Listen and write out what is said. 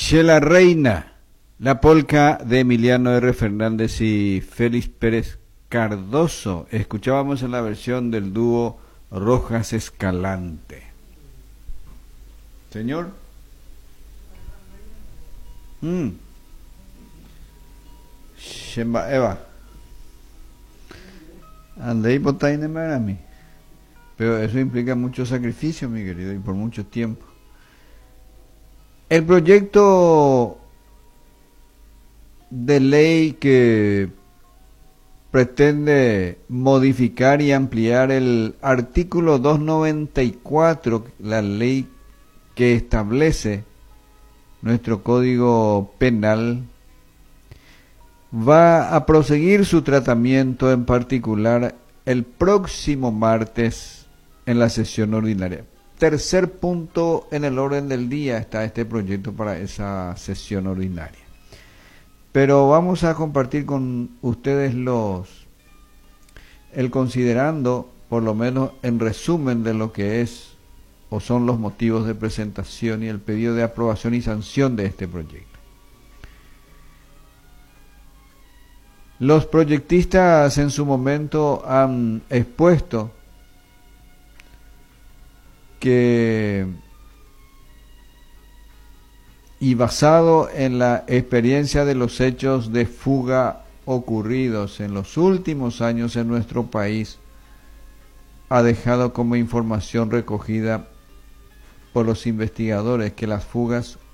La Reina, la polca de Emiliano R. Fernández y Félix Pérez Cardoso. Escuchábamos en la versión del dúo Rojas Escalante. Señor. Shemba Eva. Andei botaine marami. Pero eso implica mucho sacrificio, mi querido, y por mucho tiempo. El proyecto de ley que pretende modificar y ampliar el artículo 294, la ley que establece nuestro Código Penal, va a proseguir su tratamiento, en particular el próximo martes en la sesión ordinaria. Tercer punto en el orden del día está este proyecto para esa sesión ordinaria. Pero vamos a compartir con ustedes el considerando, por lo menos en resumen, de lo que es o son los motivos de presentación y el pedido de aprobación y sanción de este proyecto. Los proyectistas en su momento han expuesto que, y basado en la experiencia de los hechos de fuga ocurridos en los últimos años en nuestro país, ha dejado como información recogida por los investigadores que las fugas